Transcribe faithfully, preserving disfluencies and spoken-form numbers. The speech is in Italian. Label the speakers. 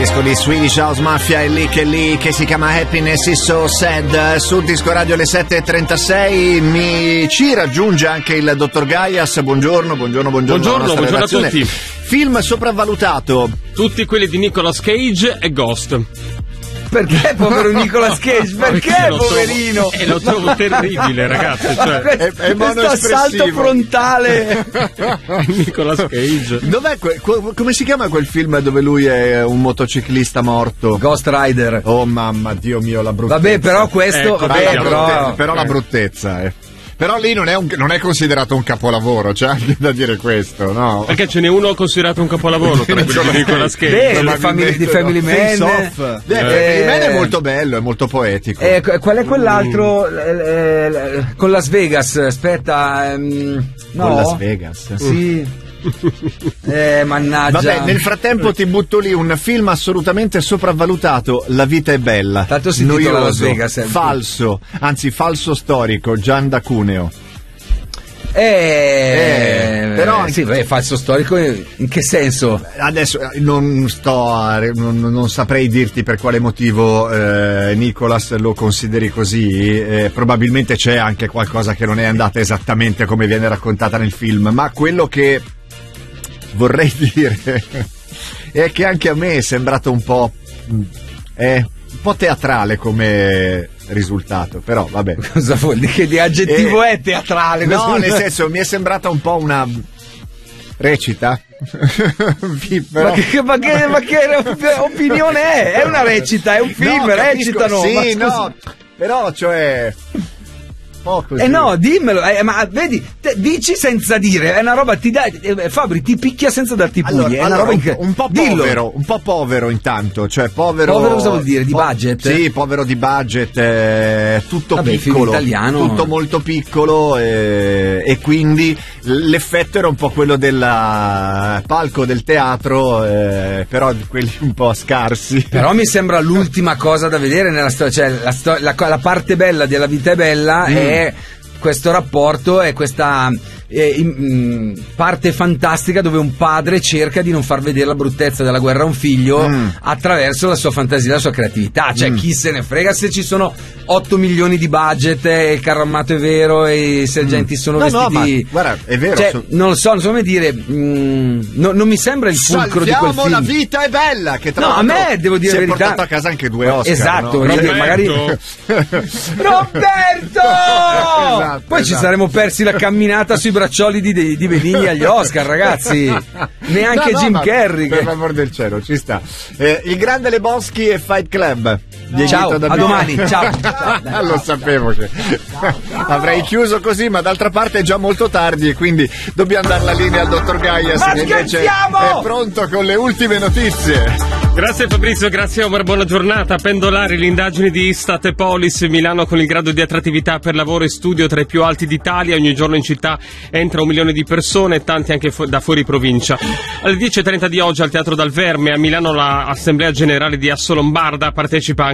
Speaker 1: disco di Swedish House Mafia e lì che lì che si chiama Happiness is So Sad. Sul disco radio alle sette e trentasei mi ci raggiunge anche il dottor Gaias. Buongiorno, buongiorno, buongiorno.
Speaker 2: Buongiorno, buongiorno a tutti.
Speaker 1: Film sopravvalutato.
Speaker 2: Tutti quelli di Nicolas Cage e Ghost.
Speaker 3: Perché povero Nicolas Cage? Perché, perché poverino?
Speaker 2: Trovo, eh, lo trovo terribile, ragazzi. Cioè,
Speaker 1: è, è
Speaker 3: questo assalto frontale.
Speaker 2: Nicolas Cage.
Speaker 1: Dov'è que, come si chiama quel film dove lui è un motociclista morto?
Speaker 3: Ghost Rider.
Speaker 1: Oh mamma, Dio mio, la bruttezza.
Speaker 3: Vabbè, però questo.
Speaker 2: Ecco,
Speaker 3: vabbè,
Speaker 1: la
Speaker 3: però,
Speaker 1: bruttezza, però la bruttezza, eh. Però lì non è, un, non è considerato un capolavoro, c'è anche da dire questo, no?
Speaker 2: Perché ce n'è uno considerato un capolavoro tra quelli di Nicolas Cage.
Speaker 3: Beh, le famiglie di Family Man.
Speaker 1: Eh, Family Man è molto bello, è molto poetico.
Speaker 3: Eh, qual è quell'altro mm. eh, eh, con Las Vegas? Aspetta, ehm, no.
Speaker 1: Con Las Vegas?
Speaker 3: Sì. Eh, mannaggia.
Speaker 1: Vabbè, nel frattempo ti butto lì un film assolutamente sopravvalutato, La vita è bella.
Speaker 3: Tanto si
Speaker 1: noioso,
Speaker 3: Las Vegas, eh.
Speaker 1: falso, anzi falso storico, Gian da Cuneo.
Speaker 3: Eh,
Speaker 1: eh però
Speaker 3: sì, beh, falso storico in che senso?
Speaker 1: Adesso non sto a, non, non saprei dirti per quale motivo eh, Nicolas lo consideri così, eh, probabilmente c'è anche qualcosa che non è andata esattamente come viene raccontata nel film, ma quello che vorrei dire è che anche a me è sembrato un po' eh, un po' teatrale come risultato, però vabbè.
Speaker 3: Cosa vuol dire? Che di aggettivo
Speaker 1: eh,
Speaker 3: è teatrale?
Speaker 1: No,
Speaker 3: cosa...
Speaker 1: nel senso mi è sembrata un po' una recita.
Speaker 3: Però... ma, che, ma, che, ma che opinione è? È una recita, è un film, no, recitano.
Speaker 1: Sì, ma no, però cioè Oh,
Speaker 3: eh no, dimmelo, eh, ma vedi, te, dici senza dire, è una roba, ti dà, eh, Fabri ti picchia senza darti pugni,
Speaker 1: allora,
Speaker 3: è una
Speaker 1: allora,
Speaker 3: roba
Speaker 1: un,
Speaker 3: inc-
Speaker 1: un po' povero, un po' povero intanto, cioè povero.
Speaker 3: Povero cosa vuol dire? Di po- budget?
Speaker 1: Sì, povero di budget, eh, tutto
Speaker 3: Vabbè,
Speaker 1: piccolo,
Speaker 3: italiano.
Speaker 1: tutto molto piccolo eh, e quindi l'effetto era un po' quello del palco del teatro, eh, però quelli un po' scarsi.
Speaker 3: Però mi sembra l'ultima cosa da vedere nella storia, cioè la, sto- la, la parte bella della vita è bella mm. è questo rapporto e questa eh, in, parte fantastica dove un padre cerca di non far vedere la bruttezza della guerra a un figlio mm. attraverso la sua fantasia, la sua creatività, cioè mm. chi se ne frega se ci sono otto milioni di budget e il carro armato è vero e i sergenti mm. sono
Speaker 1: no,
Speaker 3: vestiti,
Speaker 1: no, ma, guarda, è vero,
Speaker 3: cioè,
Speaker 1: so...
Speaker 3: non lo so, non so come dire, mm, no, non mi sembra il fulcro di quel film.
Speaker 1: La vita è bella, che tra
Speaker 3: no, a me devo dire
Speaker 1: la
Speaker 3: verità,
Speaker 1: si è portato a casa anche due Oscar,
Speaker 3: esatto,
Speaker 1: no?
Speaker 3: Roberto. magari Roberto
Speaker 1: esatto,
Speaker 3: poi
Speaker 1: esatto.
Speaker 3: ci saremmo persi la camminata sui braccioli di, di Benigni agli Oscar, ragazzi. Neanche
Speaker 1: no, no,
Speaker 3: Jim Carrey.
Speaker 1: Per l'amor del cielo, ci sta. Eh, il grande Lebowski e Fight Club.
Speaker 3: No. Ciao, a domani. Ciao.
Speaker 1: Ciao. Lo sapevo che avrei chiuso così, ma d'altra parte è già molto tardi e quindi dobbiamo dare la linea al dottor Gaias, che invece è pronto con le ultime notizie.
Speaker 2: Grazie Fabrizio, grazie Omar, buona giornata. Pendolari, le indagini di Istat e Polis. Milano con il grado di attrattività per lavoro e studio tra i più alti d'Italia. Ogni giorno in città entra un milione di persone, tanti anche fu- da fuori provincia. Alle dieci e trenta di oggi al Teatro Dal Verme a Milano l'Assemblea Generale di Assolombarda partecipa anche